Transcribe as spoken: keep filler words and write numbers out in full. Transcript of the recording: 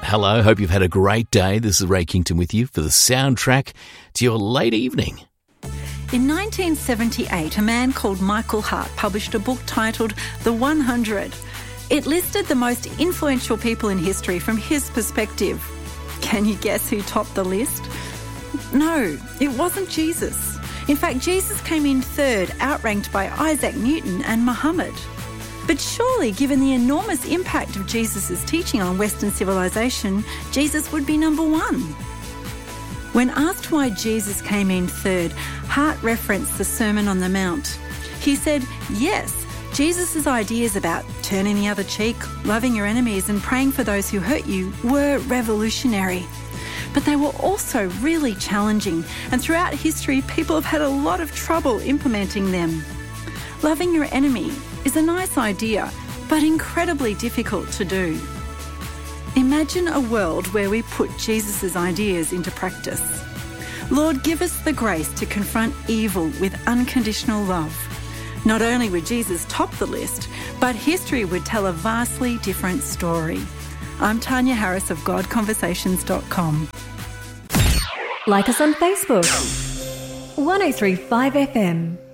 Hello, hope you've had a great day. This is Ray Kington with you for the soundtrack to your late evening. In nineteen seventy-eight, a man called Michael Hart published a book titled The one hundred. It listed the most influential people in history from his perspective. Can you guess who topped the list? No, it wasn't Jesus. In fact, Jesus came in third, outranked by Isaac Newton and Muhammad. But surely, given the enormous impact of Jesus' teaching on Western civilization, Jesus would be number one. When asked why Jesus came in third, Hart referenced the Sermon on the Mount. He said, yes, Jesus' ideas about turning the other cheek, loving your enemies and praying for those who hurt you were revolutionary. But they were also really challenging, and throughout history, people have had a lot of trouble implementing them. Loving your enemy is a nice idea, but incredibly difficult to do. Imagine a world where we put Jesus' ideas into practice. Lord, give us the grace to confront evil with unconditional love. Not only would Jesus top the list, but history would tell a vastly different story. I'm Tanya Harris of God Conversations dot com. Like us on Facebook. one oh three point five F M.